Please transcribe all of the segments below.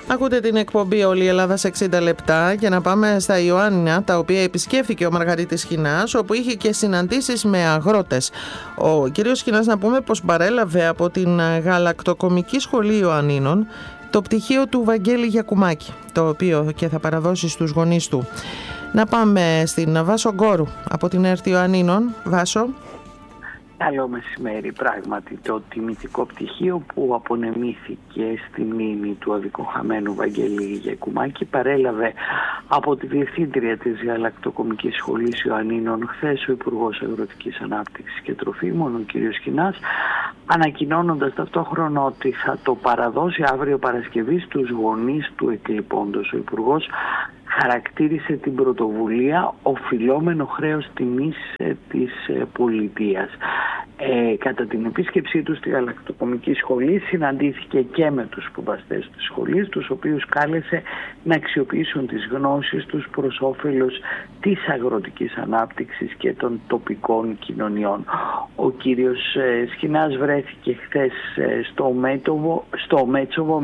Ακούτε την εκπομπή «Όλη η Ελλάδα σε 60 λεπτά» και να πάμε στα Ιωάννινα, τα οποία επισκέφθηκε ο Μαργαρίτης Χινάς, όπου είχε και συναντήσεις με αγρότες. Ο κύριος Χινάς, να πούμε πως παρέλαβε από την Γαλακτοκομική Σχολή Ιωαννίνων το πτυχίο του Βαγγέλη Γιακουμάκη, το οποίο και θα παραδώσει στους γονείς του. Να πάμε στην Βάσο Γκόρου από την ΕΡΤ Ιωαννίνων. Βάσο. Καλό μεσημέρι. Πράγματι, το τιμητικό πτυχίο που απονεμήθηκε στη μνήμη του αδικοχαμένου Βαγγέλη Γιακουμάκη παρέλαβε από τη Διευθύντρια της Γαλακτοκομικής Σχολής Ιωαννίνων χθες ο Υπουργός Αγροτικής Ανάπτυξης και Τροφίμων, ο κ. Χινάς, ανακοινώνοντας ταυτόχρονα ότι θα το παραδώσει αύριο Παρασκευή στους γονείς του εκλειπώντος. Ο Υπουργός χαρακτήρισε την πρωτοβουλία οφειλόμενο χρέος τιμής της πολιτείας. Κατά την επίσκεψή του στη Γαλακτοκομική Σχολή συναντήθηκε και με τους σπουδαστές της σχολής, τους οποίους κάλεσε να αξιοποιήσουν τις γνώσεις τους προς όφελος της αγροτικής ανάπτυξης και των τοπικών κοινωνιών. Ο κύριος Σχινάς βρέθηκε χθες στο Μέτσοβο,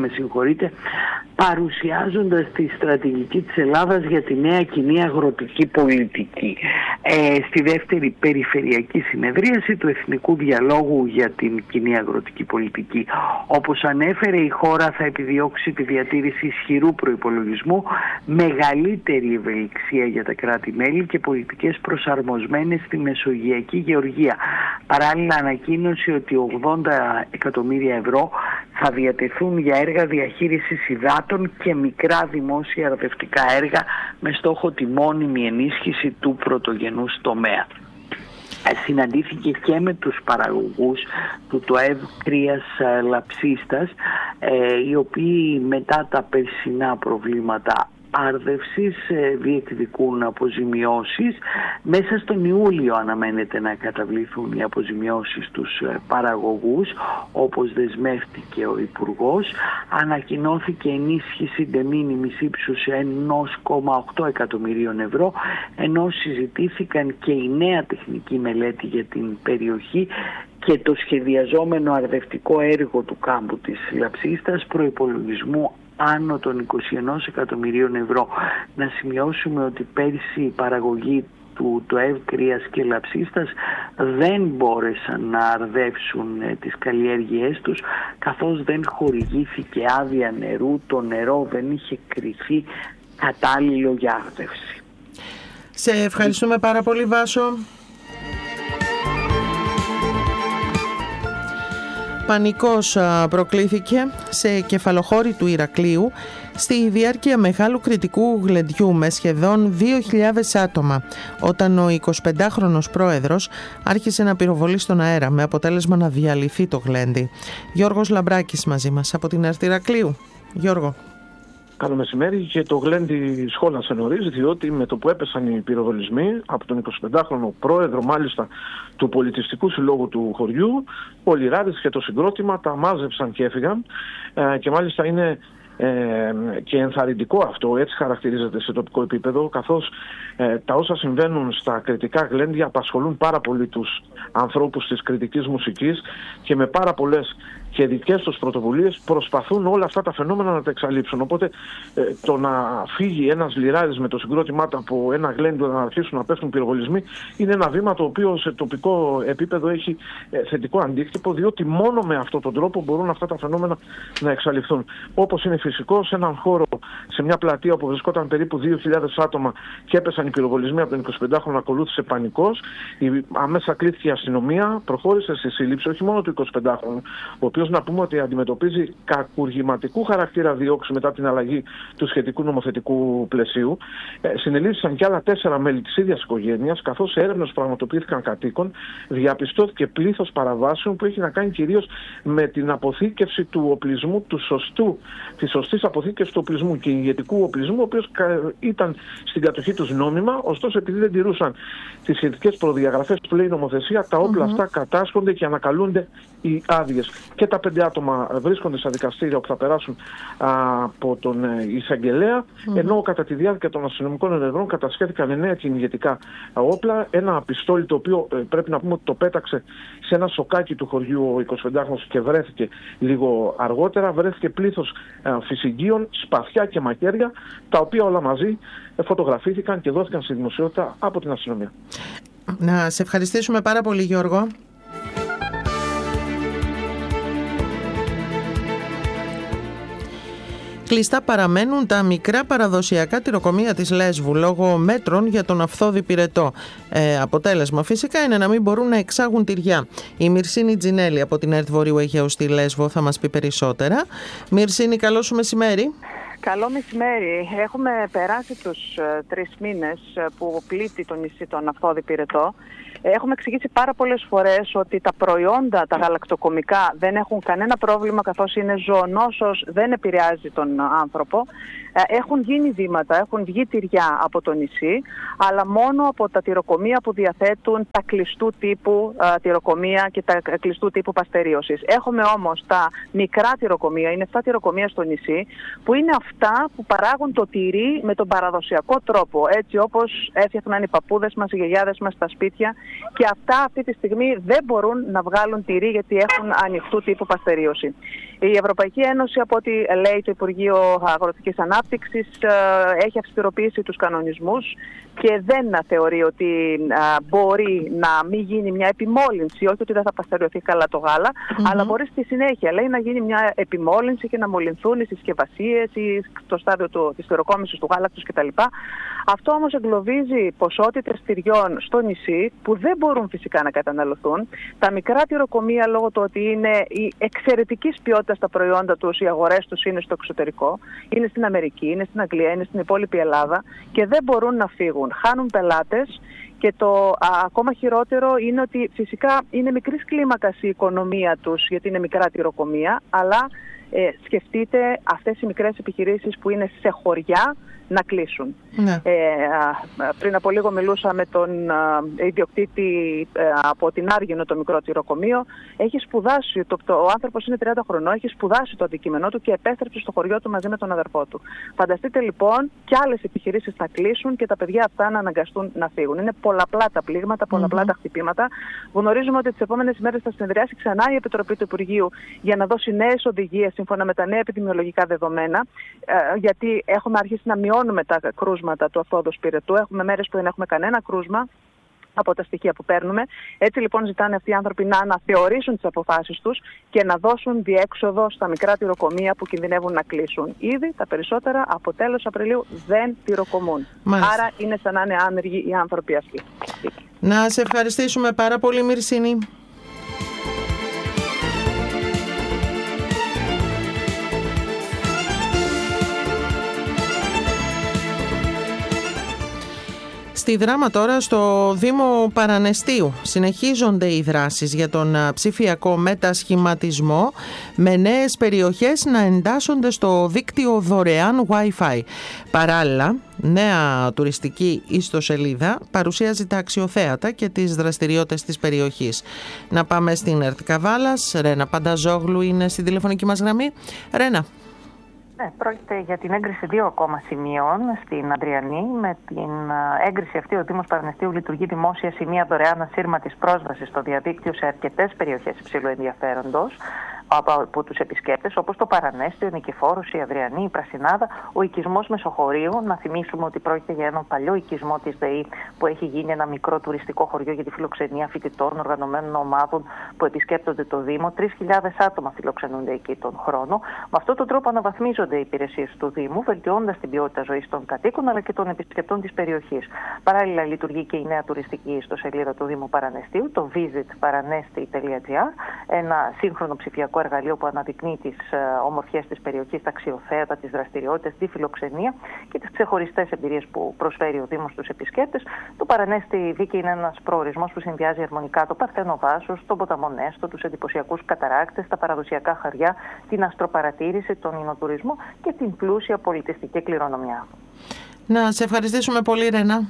παρουσιάζοντας τη στρατηγική της Ελλάδας για τη νέα κοινή αγροτική πολιτική. Στη δεύτερη περιφερειακή συνεδρίαση του Εθνικού Διαλόγου για την κοινή αγροτική πολιτική. Όπως ανέφερε, η χώρα θα επιδιώξει τη διατήρηση ισχυρού προϋπολογισμού, μεγαλύτερη ευελιξία για τα κράτη-μέλη και πολιτικές προσαρμοσμένες στη μεσογειακή γεωργία. Παράλληλα, ανακοίνωσε ότι 80 εκατομμύρια ευρώ θα διατεθούν για έργα διαχείρισης υδάτων και μικρά δημόσια αρδευτικά έργα με στόχο τη μόνιμη ενίσχυση του πρωτογενούς τομέα. Συναντήθηκε και με τους παραγωγούς του ΤΟΕΒ κρύας λαψίστας, οι οποίοι μετά τα περσινά προβλήματα άρδευσης διεκδικούν αποζημιώσεις. Μέσα στον Ιούλιο αναμένεται να καταβληθούν οι αποζημιώσεις στους παραγωγούς, όπως δεσμεύτηκε ο Υπουργός. Ανακοινώθηκε ενίσχυση de minimis ύψους 1,8 εκατομμυρίων ευρώ, ενώ συζητήθηκαν και η νέα τεχνική μελέτη για την περιοχή και το σχεδιαζόμενο αρδευτικό έργο του κάμπου της Λαψίστας προϋπολογισμού άνω των 21 εκατομμυρίων ευρώ. Να σημειώσουμε ότι πέρσι η παραγωγή του ΤΟΕΒ κρύας και λαψίστας δεν μπόρεσαν να αρδεύσουν τις καλλιέργειές τους, καθώς δεν χορηγήθηκε άδεια νερού, το νερό δεν είχε κριθεί κατάλληλο για άρδευση. Σε ευχαριστούμε πάρα πολύ, Βάσο. Πανικός προκλήθηκε σε κεφαλοχώρη του Ηρακλείου στη διάρκεια μεγάλου κριτικού γλεντιού με σχεδόν 2.000 άτομα, όταν ο 25χρονος πρόεδρος άρχισε να πυροβολεί στον αέρα με αποτέλεσμα να διαλυθεί το γλέντι. Γιώργος Λαμπράκης μαζί μας από την ΕΡΤ Ηρακλείου. Γιώργο. Καλό μεσημέρι. Και το γλέντι σχόλασε νωρίς, διότι με το που έπεσαν οι πυροβολισμοί από τον 25χρονο πρόεδρο μάλιστα του Πολιτιστικού Συλλόγου του χωριού, ο Λιράδης και το συγκρότημα τα μάζεψαν και έφυγαν, και μάλιστα είναι και ενθαρρυντικό αυτό, έτσι χαρακτηρίζεται σε τοπικό επίπεδο, καθώς τα όσα συμβαίνουν στα κριτικά γλέντια απασχολούν πάρα πολύ τους ανθρώπους της κριτικής μουσικής και με πάρα πολλές και δικές τους πρωτοβουλίες προσπαθούν όλα αυτά τα φαινόμενα να τα εξαλείψουν. Οπότε το να φύγει ένας Λιράδης με το συγκρότημά του από ένα γλέντιο να αρχίσουν να πέφτουν πυροβολισμοί είναι ένα βήμα το οποίο σε τοπικό επίπεδο έχει θετικό αντίκτυπο, διότι μόνο με αυτόν τον τρόπο μπορούν αυτά τα φαινόμενα να εξαλειφθούν. Όπως είναι φυσικό, σε έναν χώρο, σε μια πλατεία όπου βρισκόταν περίπου 2.000 άτομα και έπεσαν οι πυροβολισμοί από τον 25χρονο, ακολούθησε πανικός. Αμέσα κλήθηκε η αστυνομία, προχώρησε στη σύλληψη όχι μόνο του 25χρονου, ο οποίος να πούμε ότι αντιμετωπίζει κακουργηματικού χαρακτήρα διώξη μετά την αλλαγή του σχετικού νομοθετικού πλαισίου. Συνελήφθησαν και άλλα 4 μέλη της ίδιας οικογένειας, καθώς έρευνες πραγματοποιήθηκαν κατοίκων, διαπιστώθηκε πλήθος παραβάσεων που έχει να κάνει κυρίως με την αποθήκευση του οπλισμού, της σωστής αποθήκευσης του οπλισμού. Και ηγετικού οπλισμού, ο οποίος ήταν στην κατοχή τους νόμιμα, ωστόσο επειδή δεν τηρούσαν τις σχετικές προδιαγραφές που λέει η νομοθεσία, τα όπλα αυτά κατάσχονται και ανακαλούνται οι άδειες. Και τα 5 άτομα βρίσκονται στα δικαστήρια που θα περάσουν από τον εισαγγελέα, ενώ κατά τη διάρκεια των αστυνομικών ενεργών κατασχέθηκαν 9 κυνηγετικά όπλα, ένα πιστόλι το οποίο πρέπει να πούμε ότι το πέταξε σε ένα σοκάκι του χωριού ο 25χρονος και βρέθηκε λίγο αργότερα. Βρέθηκε πλήθος φυσιγγείων, σπαθιά και μαχαίρια, τα οποία όλα μαζί φωτογραφήθηκαν και δόθηκαν στη δημοσιότητα από την αστυνομία. Να σε ευχαριστήσουμε πάρα πολύ, Γιώργο. Κλειστά παραμένουν τα μικρά παραδοσιακά τυροκομεία της Λέσβου λόγω μέτρων για τον αυθόδη πυρετό. Αποτέλεσμα φυσικά είναι να μην μπορούν να εξάγουν τυριά. Η Μυρσίνη Τζινέλη από την ΕΡΤ Βορείου Αιγαίου στη Λέσβο θα μας πει περισσότερα. Μυρσίνη, καλό σου μεσημέρι. Καλό μεσημέρι. Έχουμε περάσει τους 3 μήνες που πλήττει το νησί τον αυθόδη πυρετό. Έχουμε εξηγήσει πάρα πολλές φορές ότι τα προϊόντα, τα γαλακτοκομικά δεν έχουν κανένα πρόβλημα καθώς είναι ζωονόσος, δεν επηρεάζει τον άνθρωπο. Έχουν γίνει βήματα, έχουν βγει τυριά από το νησί, αλλά μόνο από τα τυροκομεία που διαθέτουν τα κλειστού τύπου τυροκομεία και τα κλειστού τύπου παστερίωσης. Έχουμε όμως τα μικρά τυροκομεία, είναι 7 τυροκομεία στο νησί, που είναι αυτά που παράγουν το τυρί με τον παραδοσιακό τρόπο, έτσι όπως έφτιαχναν οι παππούδες μας, οι γιαγιάδες μας στα σπίτια, και αυτά αυτή τη στιγμή δεν μπορούν να βγάλουν τυρί γιατί έχουν ανοιχτού τύπου παστερίωση. Η Ευρωπαϊκή Ένωση, από ό,τι λέει το Υπουργείο Αγροτικής Ανάπτυξης, έχει αυστηροποιήσει τους κανονισμούς και δεν θεωρεί ότι μπορεί να μην γίνει μια επιμόλυνση, όχι ότι δεν θα παστεριωθεί καλά το γάλα, αλλά μπορεί στη συνέχεια, λέει, να γίνει μια επιμόλυνση και να μολυνθούν οι συσκευασίες ή το στάδιο της τυροκόμησης του γάλακτος κτλ. Αυτό όμως εγκλωβίζει ποσότητες τυριών στο νησί που δεν μπορούν φυσικά να καταναλωθούν. Τα μικρά τυροκομεία, λόγω του ότι είναι εξαιρετικής ποιότητας τα προϊόντα τους, οι αγορές τους είναι στο εξωτερικό, είναι στην Αμερική, είναι στην Αγγλία, είναι στην υπόλοιπη Ελλάδα και δεν μπορούν να φύγουν. Χάνουν πελάτες. Και το ακόμα χειρότερο είναι ότι φυσικά είναι μικρής κλίμακας η οικονομία τους, γιατί είναι μικρά τυροκομεία, αλλά σκεφτείτε αυτές οι μικρές επιχειρήσεις που είναι σε χωριά να κλείσουν. Ναι. Πριν από λίγο μιλούσα με τον ιδιοκτήτη από την Άργυνο, το μικρό τυροκομείο. Έχει σπουδάσει, ο άνθρωπος είναι 30 χρονών, έχει σπουδάσει το αντικείμενό του και επέστρεψε στο χωριό του μαζί με τον αδερφό του. Φανταστείτε λοιπόν κι άλλες επιχειρήσεις να κλείσουν και τα παιδιά αυτά να αναγκαστούν να φύγουν. Είναι πολλαπλά τα πλήγματα, πολλαπλά τα χτυπήματα. Γνωρίζουμε ότι τις επόμενες ημέρες θα συνεδριάσει ξανά η Επιτροπή του Υπουργείου για να δώσει νέες οδηγίες σύμφωνα με τα νέα επιδημιολογικά δεδομένα, γιατί έχουμε αρχίσει να μειώνουμε τα κρούσματα του αυθόδους πυρετού. Έχουμε μέρες που δεν έχουμε κανένα κρούσμα από τα στοιχεία που παίρνουμε. Έτσι λοιπόν ζητάνε αυτοί οι άνθρωποι να αναθεωρήσουν τις αποφάσεις τους και να δώσουν διέξοδο στα μικρά τυροκομεία που κινδυνεύουν να κλείσουν. Ήδη τα περισσότερα από τέλος Απριλίου δεν τυροκομούν. Μάλιστα. Άρα είναι σαν να είναι άνεργοι οι άνθρωποι αυτοί. Να σε ευχαριστήσουμε πάρα πολύ, Μυρσίνη. Στη Δράμα τώρα, στο Δήμο Παρανεστίου, συνεχίζονται οι δράσεις για τον ψηφιακό μετασχηματισμό με νέες περιοχές να εντάσσονται στο δίκτυο δωρεάν Wi-Fi. Παράλληλα, νέα τουριστική ιστοσελίδα παρουσιάζει τα αξιοθέατα και τις δραστηριότητες της περιοχής. Να πάμε στην ΕΡΤ Καβάλας. Ρένα Πανταζόγλου είναι στην τηλεφωνική μας γραμμή. Ρένα. Ναι, πρόκειται για την έγκριση 2 ακόμα σημείων στην Ανδριανή. Με την έγκριση αυτή, ο Δήμος Παρανεστίου λειτουργεί δημόσια σημεία δωρεάν ασύρματης πρόσβασης στο διαδίκτυο σε αρκετές περιοχές υψηλού ενδιαφέροντος από τους επισκέπτες, όπως το Παρανέστιο, η Νικηφόρος, η Αδριανή, η Πρασινάδα, ο οικισμός Μεσοχωρίου. Να θυμίσουμε ότι πρόκειται για έναν παλιό οικισμό της ΔΕΗ που έχει γίνει ένα μικρό τουριστικό χωριό για τη φιλοξενία φοιτητών, οργανωμένων ομάδων που επισκέπτονται το Δήμο. 3.000 άτομα φιλοξενούνται εκεί τον χρόνο. Με αυτόν τον τρόπο αναβαθμίζονται οι υπηρεσίες του Δήμου, βελτιώνοντας την ποιότητα ζωής των κατοίκων αλλά και των επισκεπτών της περιοχής. Παράλληλα, λειτουργεί και η νέα τουριστική ιστοσελίδα του Δήμου Παρανεστίου, το visitparanesti.gr, ένα σύγχρονο ψηφιακό εργαλείο που αναδεικνύει τις ομορφιές της περιοχής, τα αξιοθέατα, τις δραστηριότητες, τη φιλοξενία και τις ξεχωριστές εμπειρίες που προσφέρει ο Δήμος στους επισκέπτες. Το Παρανέστη Βίκη είναι ένας προορισμός που συνδυάζει αρμονικά το Παρθένο Δάσος, τον ποταμό Νέστο, τους εντυπωσιακούς καταράκτες, τα παραδοσιακά χαριά, την αστροπαρατήρηση, τον ινοτουρισμό και την πλούσια πολιτιστική κληρονομιά. Να σε ευχαριστήσουμε πολύ, Ρένα.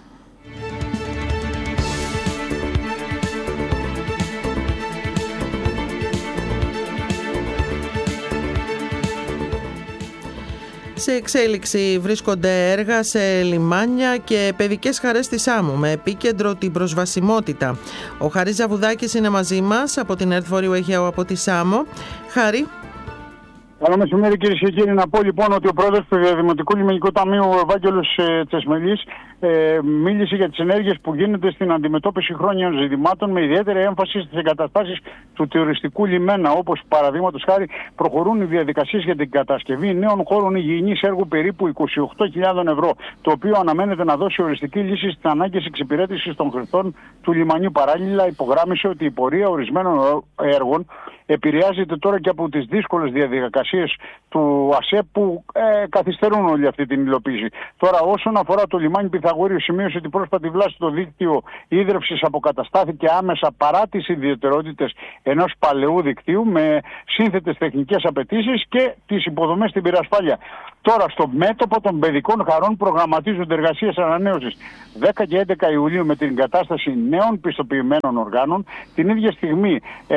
Σε εξέλιξη βρίσκονται έργα σε λιμάνια και παιδικές χαρές στη Σάμου με επίκεντρο την προσβασιμότητα. Ο Χαρής Ζαβουδάκης είναι μαζί μας από την ΕΡΤ Βορείου Αιγαίου από τη Σάμο. Χάρη. Καλό μεσημέρι, κυρίες και κύριοι. Να πω λοιπόν ότι ο πρόεδρος του Διαδημοτικού Λιμενικού Ταμείου, ο Ευάγγελος Τσεσμελής, μίλησε για τις ενέργειες που γίνονται στην αντιμετώπιση χρόνιων ζητημάτων με ιδιαίτερη έμφαση στις εγκαταστάσεις του τουριστικού λιμένα, όπως παραδείγματος χάρη προχωρούν οι διαδικασίες για την κατασκευή νέων χώρων υγιεινής έργου περίπου 28.000 ευρώ, το οποίο αναμένεται να δώσει οριστική λύση στις ανάγκες εξυπηρέτησης των χρηστών του λιμανιού. Παράλληλα, υπογράμμισε ότι η πορεία ορισμένων έργων επηρεάζεται τώρα και από τις δύσκολες διαδικασίες του ΑΣΕΠ που καθυστερούν όλη αυτή την υλοποίηση. Τώρα, όσον αφορά το λιμάνι Πυθαγορείου, σημείωσε ότι πρόσφατη βλάση στο δίκτυο ίδρευσης αποκαταστάθηκε άμεσα παρά τις ιδιαιτερότητες ενός παλαιού δικτύου με σύνθετες τεχνικές απαιτήσεις και τις υποδομές στην πυρασφάλεια. Τώρα, στο μέτωπο των παιδικών χαρών προγραμματίζονται εργασίες ανανέωσης 10 και 11 Ιουλίου με την εγκατάσταση νέων πιστοποιημένων οργάνων. Την ίδια στιγμή,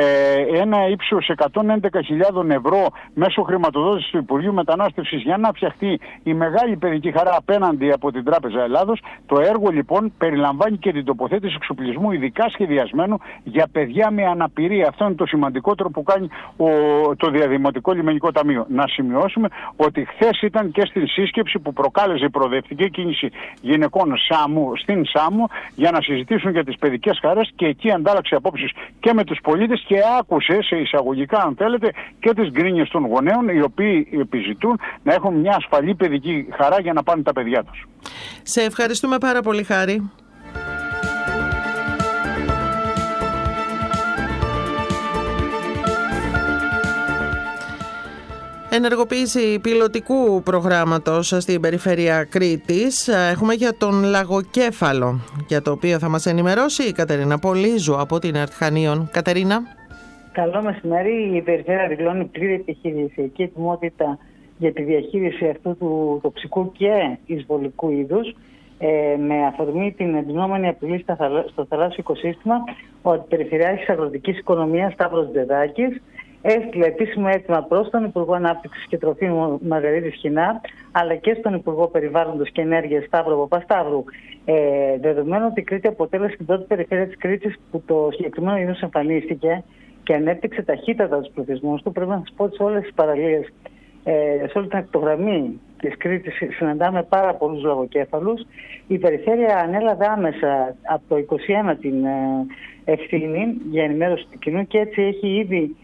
ένα ύψος 111.000 ευρώ μέσω χρηματοδότησης του Υπουργείου Μετανάστευσης για να φτιαχτεί η μεγάλη παιδική χαρά απέναντι από την Τράπεζα Ελλάδος. Το έργο λοιπόν περιλαμβάνει και την τοποθέτηση εξοπλισμού ειδικά σχεδιασμένου για παιδιά με αναπηρία. Αυτό είναι το σημαντικότερο που κάνει το Διαδημοτικό Λιμενικό Ταμείο. Να σημειώσουμε ότι χθες ήταν και στην σύσκεψη που προκάλεσε η προοδευτική κίνηση γυναικών στην Σάμο για να συζητήσουν για τις παιδικές χαρές και εκεί αντάλλαξε απόψεις και με τους πολίτες και άκουσε σε εισαγωγικά, αν θέλετε, και τις γκρίνιες των γονέων, οι οποίοι επιζητούν να έχουν μια ασφαλή παιδική χαρά για να πάνε τα παιδιά τους. Σε ευχαριστούμε πάρα πολύ, Χάρη. Ενεργοποίηση πιλωτικού προγράμματος στην περιφέρεια Κρήτης έχουμε για τον λαγοκέφαλο, για το οποίο θα μας ενημερώσει η Κατερίνα Πολύζου από την ΕΡΤ Χανίων. Κατερίνα. Καλό μεσημέρι. Η περιφέρεια δηλώνει πλήρη επιχειρησιακή ετοιμότητα για τη διαχείριση αυτού του τοξικού και εισβολικού είδους, με αφορμή την εντυνόμενη απειλή στο θαλάσσιο οικοσύστημα. Ο Αντιπεριφερειάρχης Αγροτικής Οικονομίας Σταύρος Ντεδάκης έστειλε επίσημο αίτημα προς τον Υπουργό Ανάπτυξης και Τροφίμων Μαργαρίτη Σχοινά, αλλά και στον Υπουργό Περιβάλλοντος και Ενέργειας Σταύρο Παπασταύρου. Δεδομένου ότι η Κρήτη αποτέλεσε την πρώτη περιφέρεια της Κρήτης που το συγκεκριμένο είδος εμφανίστηκε και ανέπτυξε ταχύτατα τους πληθυσμούς του, πρέπει να σας πω ότι σε όλες τις παραλίες, σε όλη την ακτογραμμή της Κρήτης συναντάμε πάρα πολλούς λαγοκέφαλους. Η περιφέρεια ανέλαβε άμεσα από το 2021 την ευθύνη για ενημέρωση του κοινού και έτσι έχει ήδη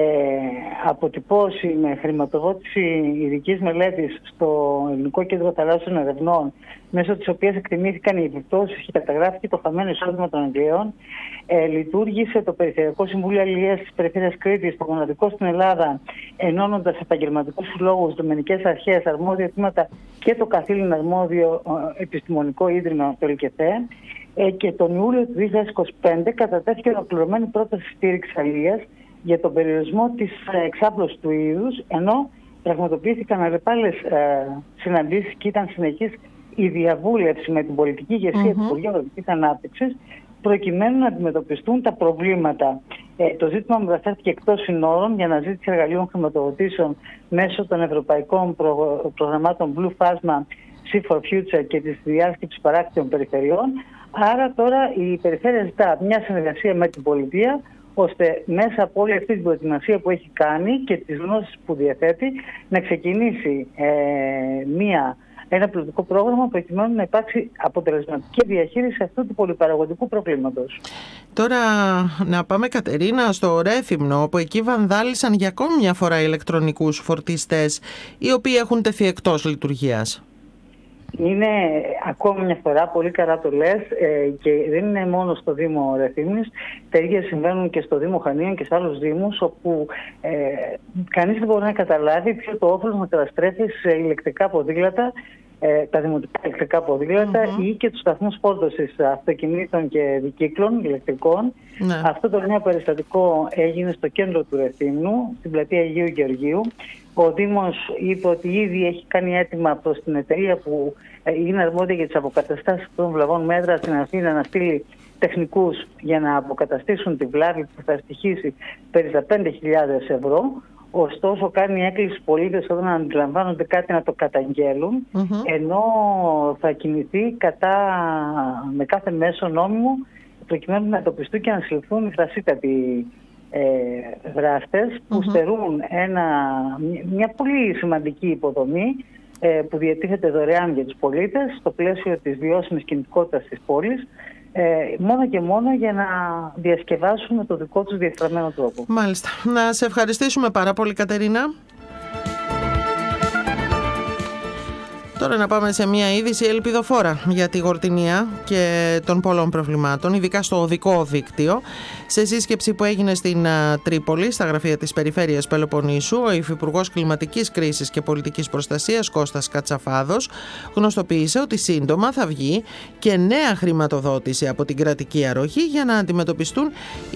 αποτυπώσει με χρηματοδότηση ειδικής μελέτης στο Ελληνικό Κέντρο Θαλάσσιων Ερευνών, μέσω της οποίας εκτιμήθηκαν οι επιπτώσεις και καταγράφηκε το χαμένο εισόδημα των Αγγλίων. Λειτουργήσε το Περιφερειακό Συμβούλιο Αλληλείας της Περιφέρειας Κρήτης, το μοναδικό στην Ελλάδα, ενώνοντας επαγγελματικούς συλλόγους, δομηνικές αρχές, αρμόδια τμήματα και το καθήλυν αρμόδιο επιστημονικό ίδρυμα, το ΕΛΚΕΘΕ. Και τον Ιούλιο του 2025 κατατέθηκε ολοκληρωμένη πρόταση στήριξης αλληλείας για τον περιορισμό της εξάπλωσης του είδους, ενώ πραγματοποιήθηκαν αλλεπάλληλες συναντήσεις και ήταν συνεχής η διαβούλευση με την πολιτική ηγεσία του Υπουργείου Αγροτικής Ανάπτυξης, προκειμένου να αντιμετωπιστούν τα προβλήματα. Το ζήτημα μεταφέρθηκε εκτός συνόρων για αναζήτηση εργαλείων χρηματοδοτήσεων μέσω των ευρωπαϊκών προγραμμάτων Blue Phasma, Sea for Future και της διάσκεψης παράκτιων περιφερειών. Άρα τώρα η περιφέρεια ζητά μια συνεργασία με την πολιτεία, ώστε μέσα από όλη αυτή την προετοιμασία που έχει κάνει και τις γνώσεις που διαθέτει να ξεκινήσει ένα πιλωτικό πρόγραμμα προκειμένου να υπάρξει αποτελεσματική διαχείριση αυτού του πολυπαραγωγικού προβλήματος. Τώρα να πάμε, Κατερίνα, στο Ρέθυμνο, όπου εκεί βανδάλισαν για ακόμη μια φορά ηλεκτρονικούς φορτιστές, οι οποίοι έχουν τεθεί εκτός λειτουργίας. Είναι ακόμη μια φορά, πολύ καλά το λες, και δεν είναι μόνο στο Δήμο Ρεθύμνης. Τα ίδια συμβαίνουν και στο Δήμο Χανίων και σε άλλους δήμους, όπου κανείς δεν μπορεί να καταλάβει ποιο το όφελος να καταστρέφει σε ηλεκτρικά ποδήλατα, τα δημοτικά ηλεκτρικά ποδήλατα ή και τους σταθμούς φόρτωσης αυτοκινήτων και δικύκλων ηλεκτρικών. Αυτό το νέο περιστατικό έγινε στο κέντρο του Ρεθύμνου, στην πλατεία Αγίου Γεωργίου. Ο Δήμος είπε ότι ήδη έχει κάνει αίτημα προς την εταιρεία που είναι αρμόδια για τις αποκαταστάσεις των βλαβών μέτρα στην Αθήνα να στείλει τεχνικούς για να αποκαταστήσουν τη βλάβη που θα στοιχήσει περί τα 5.000 ευρώ. Ωστόσο, κάνει έκκληση στους πολίτες όταν αντιλαμβάνονται κάτι να το καταγγέλουν, ενώ θα κινηθεί με κάθε μέσο νόμιμο προκειμένου να εντοπιστούν και να συλληφθούν οι θρασίτατοι δράστες που στερούν μια πολύ σημαντική υποδομή που διατίθεται δωρεάν για τους πολίτες στο πλαίσιο της βιώσιμης κινητικότητας της πόλης, μόνο και μόνο για να διασκεδάσουν με το δικό τους διεφθαρμένο τρόπο. Μάλιστα. Να σε ευχαριστήσουμε πάρα πολύ, Κατερίνα. Τώρα να πάμε σε μια είδηση ελπιδοφόρα για τη Γορτινία και των πολλών προβλημάτων, ειδικά στο οδικό δίκτυο. Σε σύσκεψη που έγινε στην Τρίπολη, στα γραφεία της Περιφέρειας Πελοποννήσου, ο Υφυπουργός Κλιματικής Κρίσης και Πολιτικής Προστασίας Κώστας Κατσαφάδος γνωστοποίησε ότι σύντομα θα βγει και νέα χρηματοδότηση από την κρατική αρρωγή για να αντιμετωπιστούν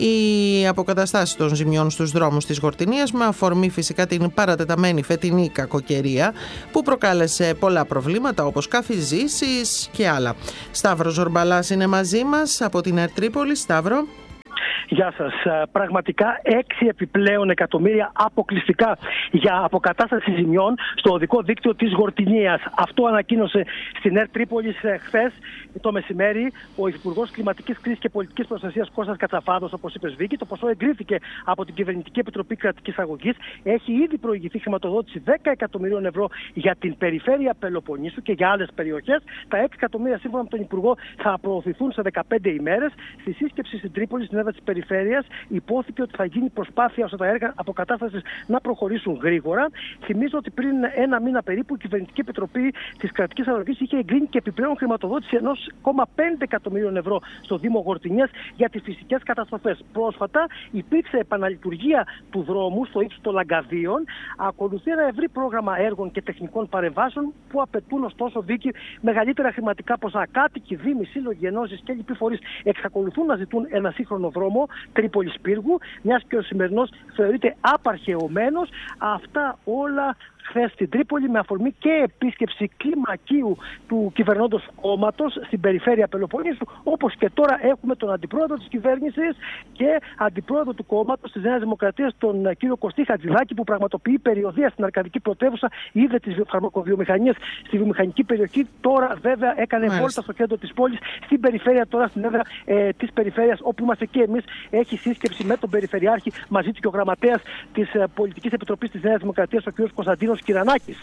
οι αποκαταστάσεις των ζημιών στους δρόμους της Γορτινίας, με αφορμή φυσικά την παρατεταμένη φετινή κακοκαιρία που προκάλεσε πολλά προβλήματα όπως καφιζήσεις και άλλα. Σταύρος Ζορμπαλάς είναι μαζί μας από την ΕΡΤ Τρίπολη. Σταύρο. Γεια σας. Πραγματικά 6 επιπλέον εκατομμύρια αποκλειστικά για αποκατάσταση ζημιών στο οδικό δίκτυο της Γορτινίας. Αυτό ανακοίνωσε στην ΕΡΤ Τρίπολης χθες το μεσημέρι ο Υφυπουργός Κλιματικής Κρίσης και Πολιτικής Προστασίας Κώστας Κατσαφάδος, όπως είπες, Βίκη. Το ποσό εγκρίθηκε από την Κυβερνητική Επιτροπή Κρατικής Αγωγής. Έχει ήδη προηγηθεί χρηματοδότηση 10 εκατομμυρίων ευρώ για την περιφέρεια Πελοποννήσου και για άλλες περιοχές. Τα 6 εκατομμύρια, σύμφωνα με τον Υπουργό, θα προωθηθούν σε 15 ημέρες. Στη σύσκεψη στην Τρίπολη, στην έδρα της Περιφέρειας, υπόθηκε ότι θα γίνει προσπάθεια ώστε τα έργα αποκατάστασης να προχωρήσουν γρήγορα. Θυμίζω ότι πριν ένα μήνα περίπου η Κυβερνητική Επιτροπή της Κρατικής Αγωγής είχε εγκρίνει και επιπλέον χρηματοδότηση 1,5 εκατομμυρίων ευρώ στο Δήμο Γορτινίας για τις φυσικές καταστροφές. Πρόσφατα υπήρξε επαναλειτουργία του δρόμου στο ύψος των Λαγκαδίων. Ακολουθεί ένα ευρύ πρόγραμμα έργων και τεχνικών παρεμβάσεων που απαιτούν ωστόσο, Βίκη, μεγαλύτερα χρηματικά ποσά. Κάτοικοι, δήμοι, σύλλογοι, ενώσεις και λοιποί φορείς εξακολουθούν να ζητούν ένα σύγχρονο δρόμο Τρίπολης Πύργου, μιας και ο σημερινός θεωρείται απαρχαιωμένος. Αυτά όλα χθες στην Τρίπολη, με αφορμή και επίσκεψη κλιμακίου του κυβερνώντος κόμματος στην περιφέρεια Πελοποννήσου, όπως και τώρα έχουμε τον αντιπρόεδρο της κυβέρνησης και αντιπρόεδρο του κόμματος της Νέας Δημοκρατίας, τον κύριο Κωστή Χατζηδάκη, που πραγματοποιεί περιοδεία στην Αρκαδική Πρωτεύουσα, είδε τις φαρμακοβιομηχανίες στη βιομηχανική περιοχή. Τώρα βέβαια έκανε βόλτα στο κέντρο της πόλης, στην περιφέρεια, τώρα στην έδρα της περιφέρειας, όπου είμαστε και εμείς. Έχει σύσκεψη με τον Περιφερειάρχη, μαζί του και ο γραμματέας της Πολιτικής Επιτροπής της Νέας Δημοκρατίας, ο κ. Κωνσταντίνος Κυρανάκης.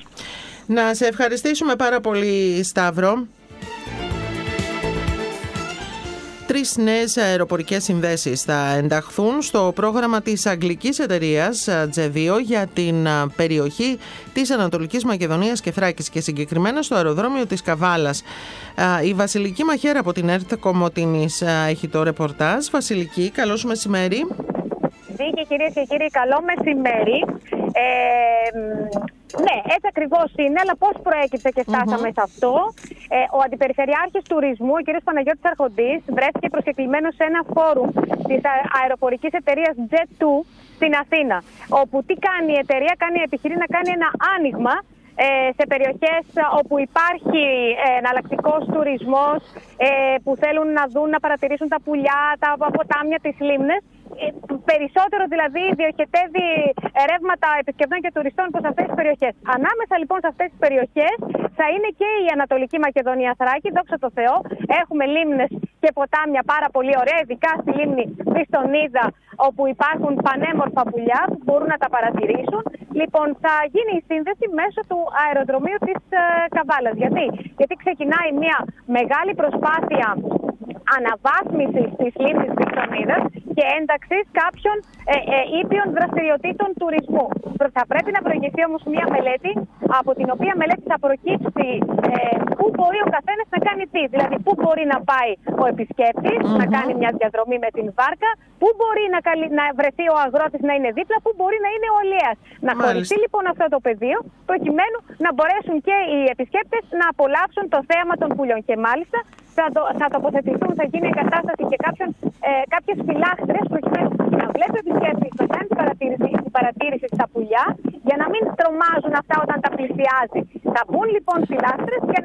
Να σε ευχαριστήσουμε πάρα πολύ, Σταύρο. 3 νέες αεροπορικές συνδέσεις θα ενταχθούν στο πρόγραμμα της αγγλικής εταιρείας G2 για την περιοχή της Ανατολικής Μακεδονίας και Θράκης και συγκεκριμένα στο αεροδρόμιο της Καβάλας. Η Βασιλική Μαχαίρα από την ΕΡΤ Κομοτηνής έχει το ρεπορτάζ. Βασιλική, καλώς μεσημέρι. Και κυρίες και κύριοι, καλό μεσημέρι. Ναι, έτσι ακριβώς είναι, αλλά πώς προέκυψε και φτάσαμε σε αυτό. Ο Αντιπεριφερειάρχης Τουρισμού, ο κ. Παναγιώτης Αρχοντής, βρέθηκε προσκεκλημένος σε ένα φόρουμ της αεροπορικής εταιρείας Jet2 στην Αθήνα. Όπου τι κάνει η εταιρεία, επιχειρεί να κάνει ένα άνοιγμα σε περιοχές όπου υπάρχει εναλλακτικός τουρισμός, που θέλουν να δουν, να παρατηρήσουν τα πουλιά, τα ποτάμια, τις λίμνες. Περισσότερο δηλαδή διοχετεύει ρεύματα επισκεπτών και τουριστών προς αυτές τις περιοχές. Ανάμεσα λοιπόν σε αυτές τις περιοχές θα είναι και η Ανατολική Μακεδονία Θράκη, δόξα τω Θεώ. Έχουμε λίμνες και ποτάμια πάρα πολύ ωραία, ειδικά στη λίμνη Βιστονίδα, όπου υπάρχουν πανέμορφα πουλιά που μπορούν να τα παρατηρήσουν. Λοιπόν, θα γίνει η σύνδεση μέσω του αεροδρομίου της Καβάλας. Γιατί ξεκινάει μια μεγάλη προσπάθεια αναβάθμισης της λίμνης Βιστονίδας και ένταξης κάποιων ήπιων δραστηριοτήτων τουρισμού. Θα πρέπει να προηγηθεί όμως μια μελέτη από την οποία μελέτη θα προκύψει πού μπορεί ο καθένας να κάνει τι. Δηλαδή, πού μπορεί να πάει ο επισκέπτης να κάνει μια διαδρομή με την βάρκα, πού μπορεί να βρεθεί ο αγρότης να είναι δίπλα, πού μπορεί να είναι ο αλλιέας. Να χωριστεί λοιπόν αυτό το πεδίο, προκειμένου να μπορέσουν και οι επισκέπτες να απολαύσουν το θέαμα των πουλιών. Και μάλιστα θα τοποθετηθούν, θα γίνει εγκατάσταση και κάποιες φυλάχτρες, προκειμένου να βλέπει ο επισκέπτης, να κάνει την παρατήρηση στα πουλιά, για να μην τρομάζουν αυτά όταν τα πλησιάζει. Θα μπουν λοιπόν φυλάχτρες και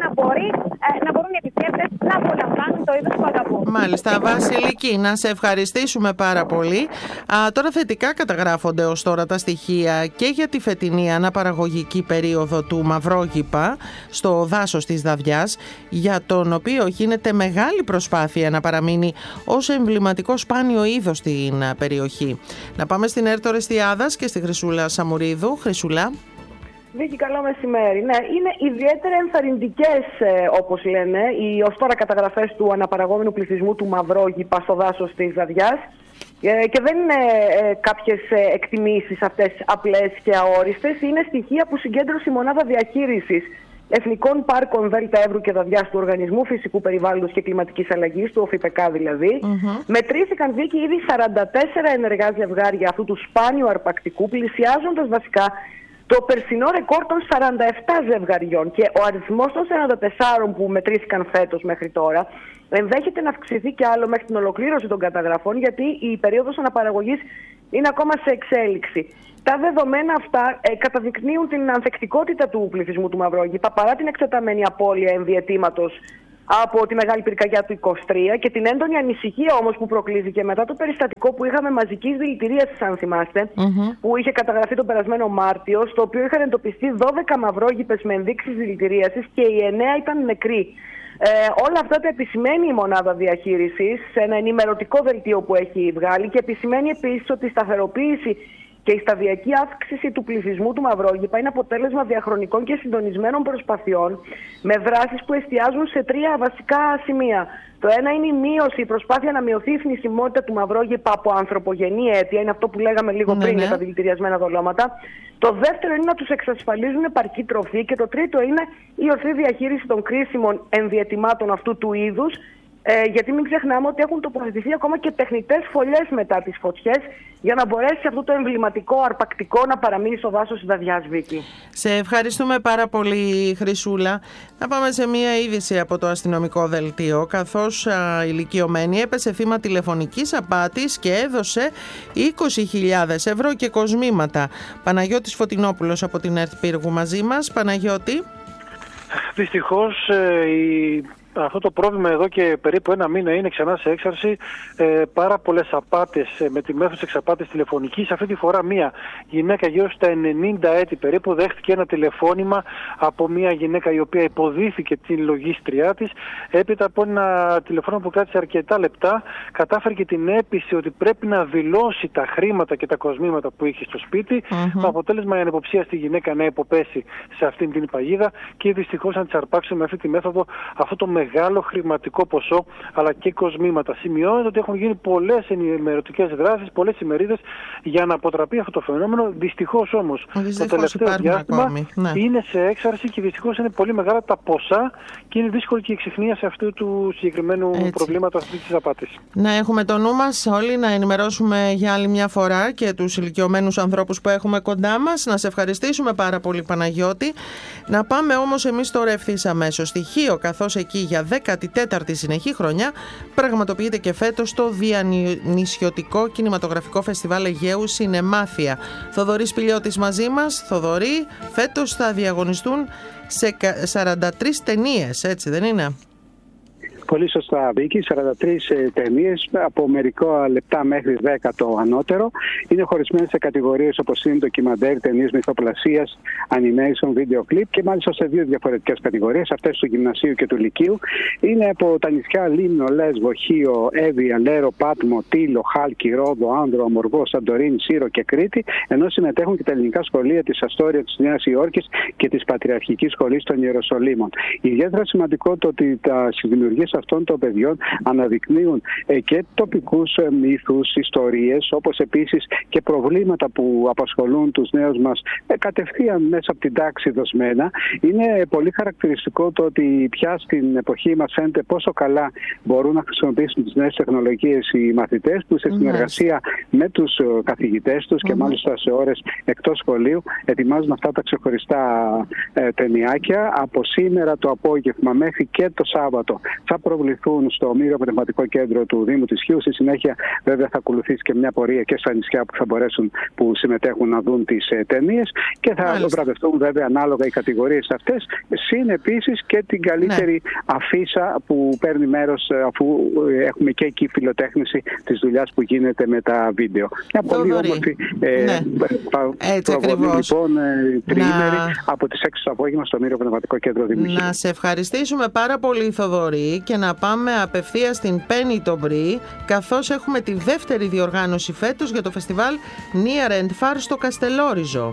να μπορούν οι επισκέπτες να απολαμβάνουν το είδος που αγαπούν. Μάλιστα, Βασιλική, να σε ευχαριστήσουμε πάρα πολύ. Τώρα θετικά καταγράφονται ως τώρα τα στοιχεία και για τη φετινή αναπαραγωγική περίοδο του Μαυρόγυπα στο δάσος της Δαδιάς, για τον οποίο γίνεται μεγάλη προσπάθεια να παραμείνει ως εμβληματικό σπάνιο είδος στην περιοχή. Να πάμε στην Έρτο Ρεστιάδας και στη Χρυσούλα Σαμουρίδου. Χρυσούλα. Βίκη, καλό μεσημέρι. Ναι, είναι ιδιαίτερα ενθαρρυντικές, όπως λένε, οι ως τώρα καταγραφές του αναπαραγόμενου πληθυσμού του Μαυρόγυπα στο δάσος της Δαδιάς. Και δεν είναι κάποιες εκτιμήσεις αυτές απλές και αόριστες. Είναι στοιχεία που συγκέντρωσε η Μονάδα Διαχείρισης Εθνικών Πάρκων Δέλτα Εύρου και Δαδιάς του Οργανισμού Φυσικού Περιβάλλοντος και Κλιματικής Αλλαγής, του ΟΦΙΠΕΚΑ δηλαδή. Μετρήθηκαν, Βίκη, ήδη 44 ενεργά ζευγάρια αυτού του σπάνιου αρπακτικού, πλησιάζοντας βασικά το περσινό ρεκόρ των 47 ζευγαριών. Και ο αριθμός των 44 που μετρήθηκαν φέτος μέχρι τώρα ενδέχεται να αυξηθεί κι άλλο μέχρι την ολοκλήρωση των καταγραφών, γιατί η περίοδος αναπαραγωγής είναι ακόμα σε εξέλιξη. Τα δεδομένα αυτά καταδεικνύουν την ανθεκτικότητα του πληθυσμού του Μαυρόγυπα παρά την εκτεταμένη απώλεια ενδιαιτήματος από τη Μεγάλη Πυρκαγιά του 23 και την έντονη ανησυχία όμως που προκλήθηκε μετά το περιστατικό που είχαμε μαζικής δηλητηρίασης, αν θυμάστε, που είχε καταγραφεί τον περασμένο Μάρτιο, στο οποίο είχαν εντοπιστεί 12 μαυρόγυπες με ενδείξεις δηλητηρίασης και οι 9 ήταν νεκροί. Όλα αυτά τα επισημαίνει η Μονάδα Διαχείρισης σε ένα ενημερωτικό δελτίο που έχει βγάλει, και επισημαίνει επίσης ότι η σταθεροποίηση και η σταδιακή αύξηση του πληθυσμού του Μαυρόγυπα είναι αποτέλεσμα διαχρονικών και συντονισμένων προσπαθειών με δράσεις που εστιάζουν σε 3 βασικά σημεία. Το ένα είναι η προσπάθεια να μειωθεί η θνησιμότητα του Μαυρόγυπα από ανθρωπογενή αίτια, είναι αυτό που λέγαμε λίγο πριν για τα δηλητηριασμένα δολώματα. Το δεύτερο είναι να τους εξασφαλίζουν επαρκή τροφή, και το τρίτο είναι η ορθή διαχείριση των κρίσιμων ενδιαιτημάτων αυτού του είδους. Γιατί μην ξεχνάμε ότι έχουν τοποθετηθεί ακόμα και τεχνητές φωλιές μετά τις φωτιές, για να μπορέσει αυτό το εμβληματικό αρπακτικό να παραμείνει στο δάσος της Δαδιάς, Βίκη. Σε ευχαριστούμε πάρα πολύ, Χρυσούλα. Να πάμε σε μία είδηση από το αστυνομικό δελτίο, καθώς ηλικιωμένη έπεσε θύμα τηλεφωνικής απάτης και έδωσε 20.000 ευρώ και κοσμήματα. Παναγιώτης Φωτεινόπουλος από την ΕΡΤ Πύργου μαζί μας. Παναγιώτη. Δυστυχώς αυτό το πρόβλημα εδώ και περίπου 1 μήνα είναι ξανά σε έξαρση. Πάρα πολλές απάτες με τη μέθοδο εξαπάτης τηλεφωνικής. Αυτή τη φορά μία γυναίκα γύρω στα 90 έτη περίπου δέχτηκε ένα τηλεφώνημα από μία γυναίκα η οποία υποδίθηκε την λογίστριά της. Έπειτα από ένα τηλεφώνημα που κράτησε αρκετά λεπτά, κατάφερε και την έπεισε ότι πρέπει να δηλώσει τα χρήματα και τα κοσμήματα που είχε στο σπίτι. Με αποτέλεσμα η ανυποψία στη γυναίκα να υποπέσει σε αυτήν την παγίδα και δυστυχώς να της αρπάξει με αυτή τη μέθοδο αυτό το μεγάλο χρηματικό ποσό αλλά και κοσμήματα. Σημειώνεται ότι έχουν γίνει πολλές ενημερωτικές δράσεις, πολλές ημερίδες για να αποτραπεί αυτό το φαινόμενο. Δυστυχώς όμως το τελευταίο διάστημα είναι σε έξαρση και δυστυχώς είναι πολύ μεγάλα τα ποσά και είναι δύσκολη και η εξυχνίαση αυτού του συγκεκριμένου προβλήματος, αυτής της απάτης. Να έχουμε το νου μας όλοι, να ενημερώσουμε για άλλη μια φορά και τους ηλικιωμένους ανθρώπους που έχουμε κοντά μας. Να σε ευχαριστήσουμε πάρα πολύ, Παναγιώτη. Να πάμε όμως εμείς τώρα ευθύς αμέσως στη Χίο, καθώς εκεί για 14η συνεχή χρονιά πραγματοποιείται και φέτος το Διανυσιωτικό Κινηματογραφικό Φεστιβάλ Αιγαίου Σινεμάθεια. Θοδωρής Πηλιώτης μαζί μας. Θοδωρή, φέτος θα διαγωνιστούν σε 43 ταινίες, έτσι δεν είναι? Πολύ σωστά, Βίκη. 43 ταινίες από μερικά λεπτά μέχρι 10 το ανώτερο. Είναι χωρισμένες σε κατηγορίες όπως είναι ντοκιμαντέρ, ταινίες μυθοπλασίας, animation, video clip και μάλιστα σε 2 διαφορετικές κατηγορίες, αυτές του γυμνασίου και του λυκείου. Είναι από τα νησιά Λίμνο, Λέσβο, Χίο, Εύβοια, Λέρο, Πάτμο, Τήλο, Χάλκι, Ρόδο, Άνδρο, Αμοργό, Σαντορίνη, Σύρο και Κρήτη, ενώ συμμετέχουν και τα ελληνικά σχολεία της Αστόρια της Νέας Υόρκης και της Πατριαρχικής Σχολής των Ιεροσολύμων. Ιδιαίτερα σημαντικό το ότι τις δημιουργίες αυτών των παιδιών αναδεικνύουν και τοπικούς μύθους, ιστορίες, όπως επίσης και προβλήματα που απασχολούν τους νέους μας κατευθείαν μέσα από την τάξη δοσμένα. Είναι πολύ χαρακτηριστικό το ότι πια στην εποχή μας φαίνεται πόσο καλά μπορούν να χρησιμοποιήσουν τις νέες τεχνολογίες οι μαθητές, που σε συνεργασία με τους καθηγητές τους και μάλιστα σε ώρες εκτός σχολείου ετοιμάζουν αυτά τα ξεχωριστά ταινιάκια. Από σήμερα το απόγευμα μέχρι και το Σάββατο θα προβληθούν στο Ομήριο Πνευματικό Κέντρο του Δήμου της Χίου. Στη συνέχεια βέβαια θα ακολουθήσει και μια πορεία και στα νησιά που θα μπορέσουν, που συμμετέχουν, να δουν τις ταινίες και θα βραβευτούν βέβαια ανάλογα οι κατηγορίες αυτές. Συν επίσης και την καλύτερη αφίσα που παίρνει μέρος, αφού έχουμε και εκεί φιλοτέχνηση της δουλειάς που γίνεται με τα βίντεο. Μια πολύ όμορφη προβολή λοιπόν τριήμερη από τις 6 το απόγευμα στο Ομήριο Πνευματικό Κέντρο Δήμου. Να σε ευχαριστήσουμε πάρα πολύ, Θοδωρή, και να πάμε απευθείας στην Penny το Μπρι, καθώς έχουμε τη δεύτερη διοργάνωση φέτος για το φεστιβάλ Near and Far στο Καστελόριζο.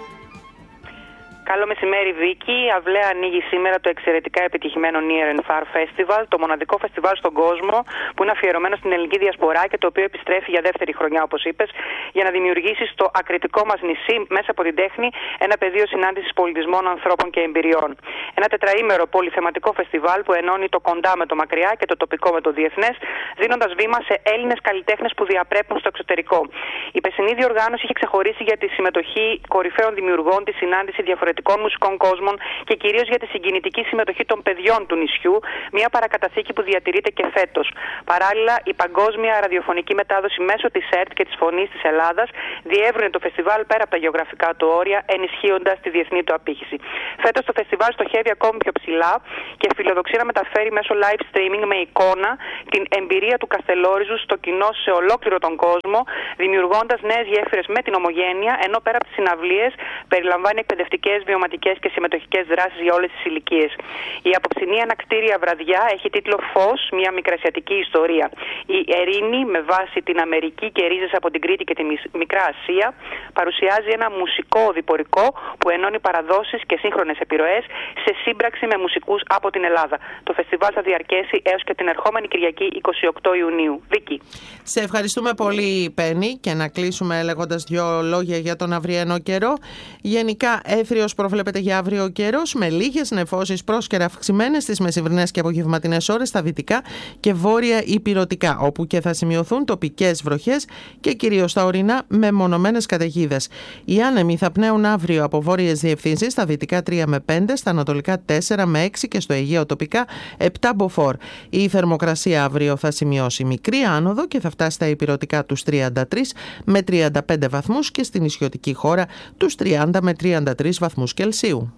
Καλό μεσημέρι, Βίκη. Αυλαία ανοίγει σήμερα το εξαιρετικά επιτυχημένο Near and Far Festival, το μοναδικό φεστιβάλ στον κόσμο που είναι αφιερωμένο στην ελληνική διασπορά και το οποίο επιστρέφει για δεύτερη χρονιά, όπως είπες, για να δημιουργήσει στο ακριτικό μας νησί, μέσα από την τέχνη, ένα πεδίο συνάντησης πολιτισμών, ανθρώπων και εμπειριών. Ένα τετραήμερο πολυθεματικό φεστιβάλ που ενώνει το κοντά με το μακριά και το τοπικό με το διεθνές, δίνοντας βήμα σε Έλληνες καλλιτέχνες που διαπρέπουν στο εξωτερικό. Η περσινή διοργάνωση είχε ξεχωρίσει για τη συμμετοχή κορυφαίων δημιουργών, τη συνάντηση διαφορετικών μουσικών κόσμων και κυρίως για τη συγκινητική συμμετοχή των παιδιών του νησιού, μια παρακαταθήκη που διατηρείται και φέτος. Παράλληλα, η παγκόσμια ραδιοφωνική μετάδοση μέσω της ΕΡΤ και της Φωνής της Ελλάδας διεύρυνε το φεστιβάλ πέρα από τα γεωγραφικά του όρια, ενισχύοντας τη διεθνή του απήχηση. Φέτος το φεστιβάλ στοχεύει ακόμη πιο ψηλά και φιλοδοξεί να μεταφέρει μέσω live streaming με εικόνα την εμπειρία του Καστελόριζου στο κοινό σε ολόκληρο τον κόσμο, δημιουργώντας νέες γέφυρες με την ομογένεια, ενώ πέρα από τις συναυλίες περιλαμβάνει εκπαιδευτικές, βιωματικές και συμμετοχικές δράσεις για όλες τις ηλικίες. Η απόψινή ανακτήρια βραδιά έχει τίτλο «Φως, μια μικρασιατική ιστορία». Η Ερήνη, με βάση την Αμερική και ρίζες από την Κρήτη και τη Μικρά Ασία, παρουσιάζει ένα μουσικό διπορικό που ενώνει παραδόσεις και σύγχρονες επιρροές σε σύμπραξη με μουσικούς από την Ελλάδα. Το φεστιβάλ θα διαρκέσει έως και την ερχόμενη Κυριακή 28 Ιουνίου. Βίκη. Σε ευχαριστούμε πολύ, Πέννη, και να κλείσουμε λέγοντας δύο λόγια για τον αυριανό καιρό. Γενικά, έθριος προβλέπεται για αύριο καιρός, με λίγες νεφώσεις πρόσκαιρα αυξημένες στις μεσημβρινές και απογευματινές ώρες στα δυτικά και βόρεια υπηρωτικά, όπου και θα σημειωθούν τοπικές βροχές και κυρίως στα ορεινά με μονομένες καταιγίδες. Οι άνεμοι θα πνέουν αύριο από βόρειες διευθύνσεις, στα δυτικά 3 με 5, στα ανατολικά 4 με 6 και στο Αιγαίο τοπικά 7 μποφόρ. Η θερμοκρασία αύριο θα σημειώσει μικρή άνοδο και θα φτάσει στα υπηρωτικά τους 33 με 35 βαθμούς και στην νησιωτική χώρα τους 30 με 33 βαθμούς Κελσίου.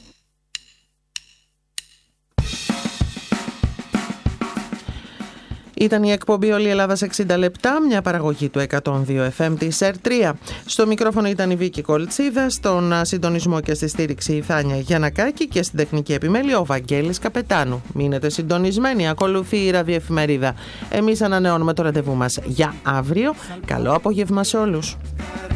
Ήταν η εκπομπή «Όλη η Ελλάδα σε 60 λεπτά», μια παραγωγή του 102 FM της ΕΡΤ3. Στο μικρόφωνο ήταν η Βίκη Κολτσίδα, στον συντονισμό και στη στήριξη η Θάνια Γιαννακάκη και στην τεχνική επιμέλεια ο Βαγγέλης Καπετάνου. Μείνετε συντονισμένοι, ακολουθεί η ραδιοεφημερίδα. Εμείς ανανεώνουμε το ραντεβού μας για αύριο. Καλό απόγευμα σε όλους.